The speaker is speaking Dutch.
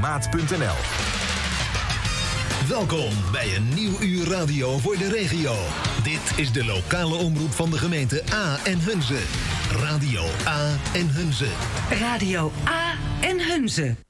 Maat.nl. Welkom bij een nieuw uur radio voor de regio. Dit is de lokale omroep van de gemeente A en Hunze. Radio A en Hunze. Radio A en Hunze.